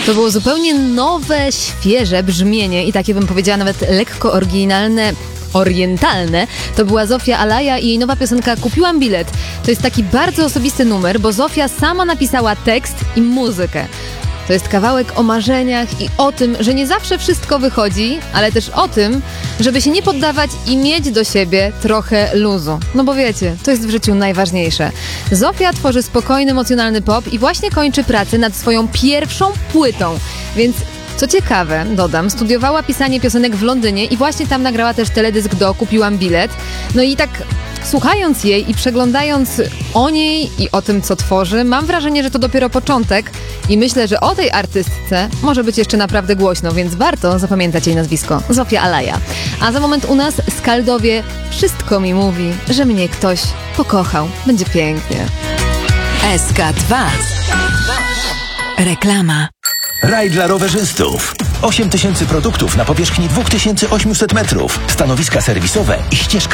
To było zupełnie nowe, świeże brzmienie i takie, bym powiedziała, nawet lekko oryginalne, orientalne. To była Zofia Alaja i jej nowa piosenka Kupiłam bilet. To jest taki bardzo osobisty numer, bo Zofia sama napisała tekst i muzykę. To jest kawałek o marzeniach i o tym, że nie zawsze wszystko wychodzi, ale też o tym, żeby się nie poddawać i mieć do siebie trochę luzu. No bo wiecie, to jest w życiu najważniejsze. Zofia tworzy spokojny, emocjonalny pop i właśnie kończy pracę nad swoją pierwszą płytą. Więc co ciekawe, dodam, studiowała pisanie piosenek w Londynie i właśnie tam nagrała też teledysk do Kupiłam bilet. No i tak słuchając jej i przeglądając o niej i o tym, co tworzy, mam wrażenie, że to dopiero początek i myślę, że o tej artystce może być jeszcze naprawdę głośno, więc warto zapamiętać jej nazwisko. Zofia Alaja. A za moment u nas Skaldowie Wszystko mi mówi, że mnie ktoś pokochał. Będzie pięknie. SK2. Reklama. Raj dla rowerzystów. 8000 produktów na powierzchni 2800 metrów. Stanowiska serwisowe i ścieżka